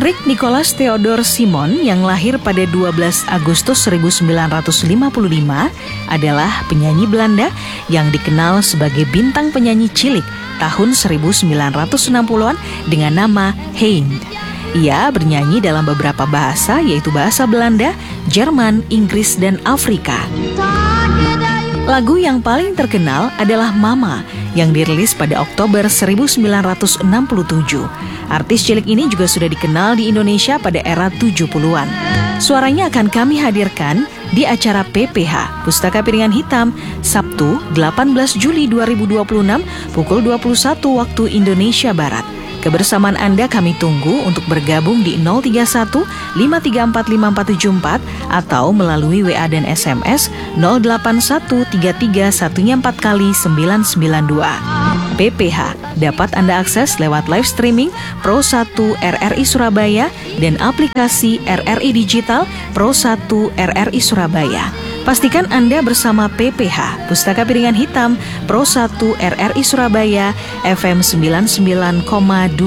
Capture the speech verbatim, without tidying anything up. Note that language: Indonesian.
Hendrik Nicolaas Theodor Simon yang lahir pada dua belas Agustus seribu sembilan ratus lima puluh lima adalah penyanyi Belanda yang dikenal sebagai bintang penyanyi cilik tahun seribu sembilan ratus enam puluhan dengan nama Hein. Ia bernyanyi dalam beberapa bahasa, yaitu bahasa Belanda, Jerman, Inggris, dan Afrika. Lagu yang paling terkenal adalah Mama yang dirilis pada Oktober seribu sembilan ratus enam puluh tujuh. Artis cilik ini juga sudah dikenal di Indonesia pada era tujuh puluhan. Suaranya akan kami hadirkan di acara P P H Pustaka Piringan Hitam Sabtu delapan belas Juli dua ribu dua puluh enam pukul dua puluh satu waktu Indonesia Barat. Kebersamaan Anda kami tunggu untuk bergabung di nol tiga satu lima tiga empat lima empat tujuh empat atau melalui W A dan S M S nol delapan satu tiga tiga satu empat kali sembilan sembilan dua. P P H dapat Anda akses lewat live streaming Pro satu R R I Surabaya dan aplikasi R R I Digital Pro satu R R I Surabaya. Pastikan Anda bersama P P H Pustaka Piringan Hitam Pro satu R R I Surabaya F M sembilan puluh sembilan koma dua.